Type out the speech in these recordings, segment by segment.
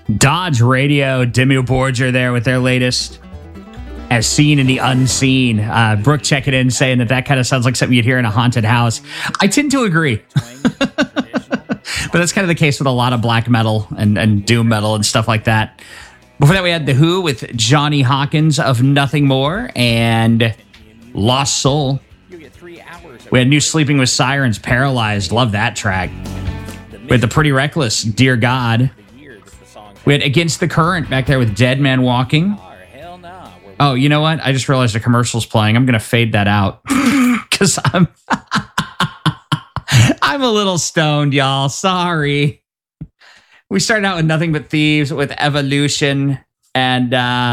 Dodge Radio, Dimmu Borgir there with their latest As Seen in the Unseen. Brooke checking in saying that kind of sounds like something you'd hear in a haunted house. I tend to agree. But that's kind of the case with a lot of black metal and doom metal and stuff like that. Before that, we had The Who with Johnny Hawkins of Nothing More and Lost Soul. We had New Sleeping with Sirens, Paralyzed. Love that track. We had The Pretty Reckless, Dear God. We had Against the Current back there with Dead Man Walking. Oh, you know what? I just realized a commercial's playing. I'm going to fade that out because I'm a little stoned, y'all. Sorry. We started out with Nothing But Thieves with Evolution. And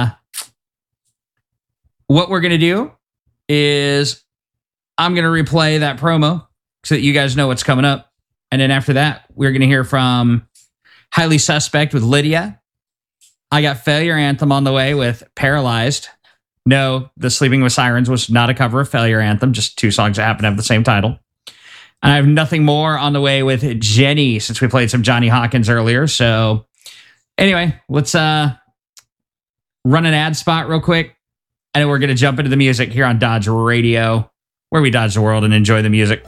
what we're going to do is I'm going to replay that promo so that you guys know what's coming up. And then after that, we're going to hear from Highly Suspect with Lydia. I got Failure Anthem on the way with Paralyzed. No, The Sleeping with Sirens was not a cover of Failure Anthem, just two songs that happen to have the same title. And I have Nothing More on the way with Jenny, since we played some Johnny Hawkins earlier. So anyway, let's run an ad spot real quick. And then we're going to jump into the music here on Dodge Radio, where we dodge the world and enjoy the music.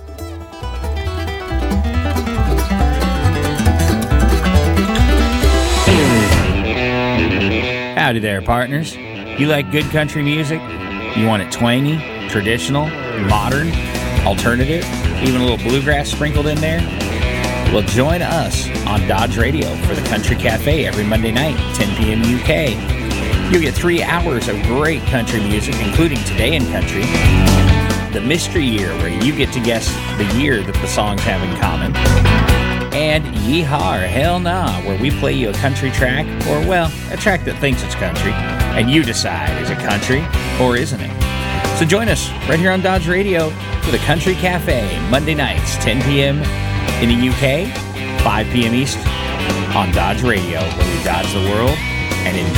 Howdy there, partners. You like good country music? You want it twangy, traditional, modern, alternative, even a little bluegrass sprinkled in there? Well, join us on Dodge Radio for the Country Cafe every Monday night, 10 p.m. UK. You'll get 3 hours of great country music, including Today in Country, the Mystery Year, where you get to guess the year that the songs have in common, and Yeehaw or Hell Nah, where we play you a country track, or, well, a track that thinks it's country, and you decide, is it country or isn't it? So join us right here on Dodge Radio for the Country Cafe, Monday nights, 10 p.m. in the UK, 5 p.m. East on Dodge Radio, where we dodge the world and enjoy